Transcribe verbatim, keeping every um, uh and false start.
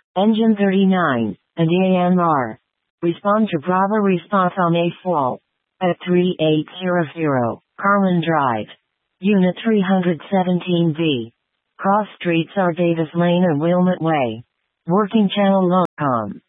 Engine thirty-nine, and A M R. Respond to Bravo response on A F O L. At three eight zero zero, Carlin Drive. Unit three seventeen B. Cross Streets are Davis Lane and Wilmot Way. Working channel locom.